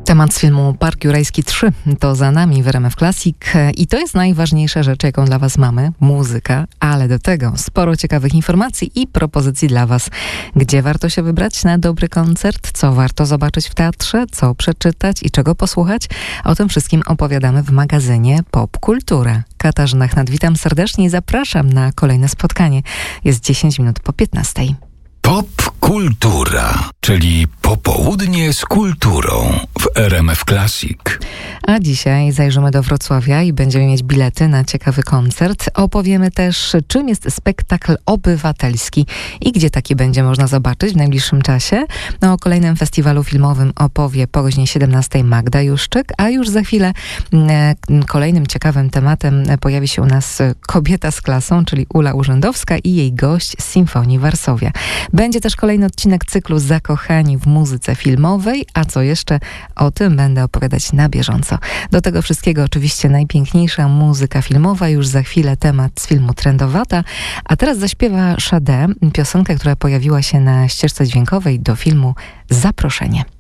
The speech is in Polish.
Temat z filmu Park Jurajski 3 to za nami w RMF Classic i to jest najważniejsza rzecz, jaką dla Was mamy, muzyka, ale do tego sporo ciekawych informacji i propozycji dla Was. Gdzie warto się wybrać na dobry koncert, co warto zobaczyć w teatrze, co przeczytać i czego posłuchać? O tym wszystkim opowiadamy w magazynie Pop Kultura. Katarzyna Chnat, witam serdecznie i zapraszam na kolejne spotkanie. Jest 10 minut po 15. Pop Kultura, czyli popołudnie z kulturą w RMF Classic. A dzisiaj zajrzymy do Wrocławia i będziemy mieć bilety na ciekawy koncert. Opowiemy też, czym jest spektakl obywatelski i gdzie taki będzie można zobaczyć w najbliższym czasie. No, o kolejnym festiwalu filmowym opowie po godzinie 17 Magda Juszczyk, a już za chwilę kolejnym ciekawym tematem pojawi się u nas kobieta z klasą, czyli Ula Urzędowska i jej gość z Symfonii Varsovia. Będzie też kolejny odcinek cyklu Zakochani w muzyce filmowej, a co jeszcze, o tym będę opowiadać na bieżąco. Do tego wszystkiego oczywiście najpiękniejsza muzyka filmowa, już za chwilę temat z filmu Trendowata, a teraz zaśpiewa Sade, piosenkę, która pojawiła się na ścieżce dźwiękowej do filmu Zaproszenie.